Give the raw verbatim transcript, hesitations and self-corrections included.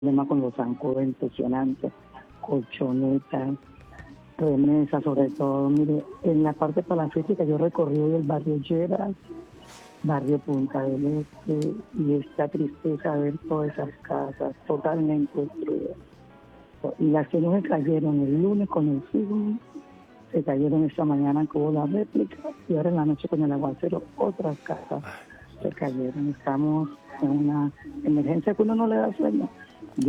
problema con los zancudos impresionante, colchonetas, remesas, sobre todo, mire, en la parte palafítica yo recorrí hoy el barrio Lleras, barrio Punta del Este, y esta tristeza ver todas esas casas totalmente destruidas. Y las que no se cayeron el lunes con el sismo, se cayeron esta mañana que hubo la réplica, y ahora en la noche con el aguacero otras casas se cayeron. Estamos en una emergencia que uno no le da sueño.